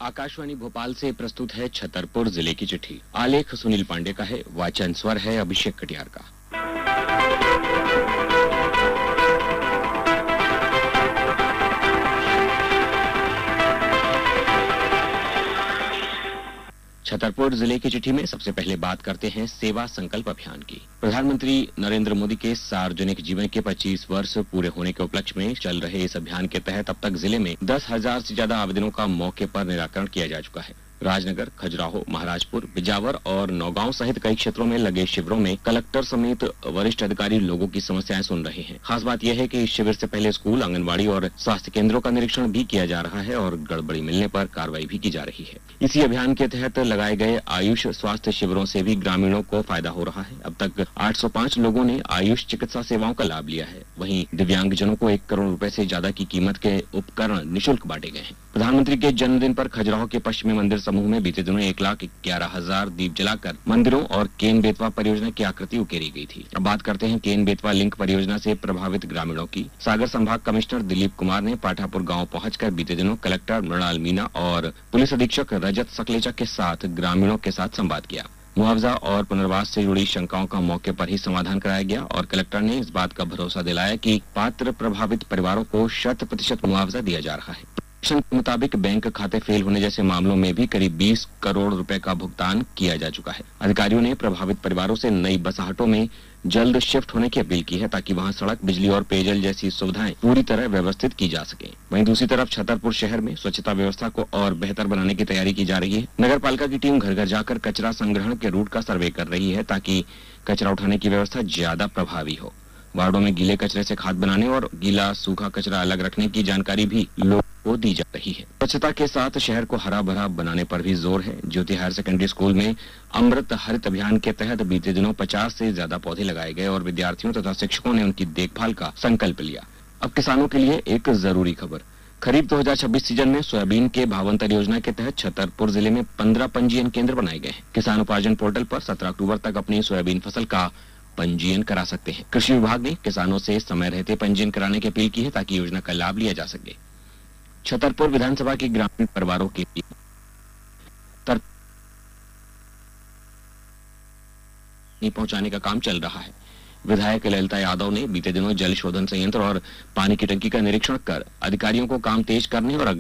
आकाशवाणी भोपाल से प्रस्तुत है छतरपुर जिले की चिट्ठी। आलेख सुनील पांडे का है, वाचन स्वर है अभिषेक कटियार का। छतरपुर जिले की चिट्ठी में सबसे पहले बात करते हैं सेवा संकल्प अभियान की। प्रधानमंत्री नरेंद्र मोदी के सार्वजनिक जीवन के 25 वर्ष पूरे होने के उपलक्ष्य में चल रहे इस अभियान के तहत अब तक जिले में 10,000 से ज्यादा आवेदनों का मौके पर निराकरण किया जा चुका है। राजनगर, खजुराहो, महाराजपुर, बिजावर और नौगांव सहित कई क्षेत्रों में लगे शिविरों में कलेक्टर समेत वरिष्ठ अधिकारी लोगों की समस्याएं सुन रहे हैं। खास बात यह है कि इस शिविर से पहले स्कूल, आंगनबाड़ी और स्वास्थ्य केंद्रों का निरीक्षण भी किया जा रहा है और गड़बड़ी मिलने पर कार्रवाई भी की जा रही है। इसी अभियान के तहत लगाए गए आयुष स्वास्थ्य शिविरों से भी ग्रामीणों को फायदा हो रहा है। अब तक 805 लोगों ने आयुष चिकित्सा सेवाओं का लाभ लिया है। वहीं दिव्यांगजनों को 1 करोड़ रुपए से ज्यादा की कीमत के उपकरण निःशुल्क बांटे गए हैं। प्रधानमंत्री के जन्मदिन पर खजुराहो के पश्चिमी मंदिर समूह में बीते दिनों 1,11,000 दीप जलाकर मंदिरों और केन बेतवा परियोजना की आकृति उकेरी गई थी। अब बात करते हैं केन बेतवा लिंक परियोजना से प्रभावित ग्रामीणों की। सागर संभाग कमिश्नर दिलीप कुमार ने पाठापुर गांव पहुंचकर बीते दिनों कलेक्टर मृणाल मीणा और पुलिस अधीक्षक रजत सकलेचा के साथ ग्रामीणों के साथ संवाद किया। मुआवजा और पुनर्वास से जुड़ी शंकाओं का मौके पर ही समाधान कराया गया और कलेक्टर ने इस बात का भरोसा दिलाया कि पात्र प्रभावित परिवारों को 100% मुआवजा दिया जा रहा है। के मुताबिक बैंक खाते फेल होने जैसे मामलों में भी करीब 20 करोड़ रुपए का भुगतान किया जा चुका है। अधिकारियों ने प्रभावित परिवारों से नई बसाहटों में जल्द शिफ्ट होने की अपील की है ताकि वहां सड़क, बिजली और पेयजल जैसी सुविधाएं पूरी तरह व्यवस्थित की जा सके। वहीं दूसरी तरफ छतरपुर शहर में स्वच्छता व्यवस्था को और बेहतर बनाने की तैयारी की जा रही है। नगर पालिका की टीम घर घर जाकर कचरा संग्रहण के रूट का सर्वे कर रही है ताकि कचरा उठाने की व्यवस्था ज्यादा प्रभावी हो। वार्डों में गीले कचरे से खाद बनाने और गीला सूखा कचरा अलग रखने की जानकारी भी लोगों को दी जा रही है। स्वच्छता के साथ शहर को हरा भरा बनाने पर भी जोर है। ज्योति हायर सेकेंडरी स्कूल में अमृत हरित अभियान के तहत बीते दिनों 50 से ज्यादा पौधे लगाए गए और विद्यार्थियों तथा शिक्षकों ने उनकी देखभाल का संकल्प लिया। अब किसानों के लिए एक जरूरी खबर। खरीफ 2026 सीजन में सोयाबीन के भावांतर योजना के तहत छतरपुर जिले में 15 पंजीयन केंद्र बनाए गए हैं। किसान उपार्जन पोर्टल पर 17 अक्टूबर तक अपनी सोयाबीन फसल का पंजीयन करा सकते हैं। कृषि विभाग ने किसानों से समय रहते पंजीयन कराने की अपील की है ताकि योजना का लाभ लिया जा सके। छतरपुर विधानसभा के ग्रामीण परिवारों के लिए पहुंचाने का काम चल रहा है। विधायक ललिता यादव ने बीते दिनों जल शोधन संयंत्र और पानी की टंकी का निरीक्षण कर अधिकारियों को काम तेज करने और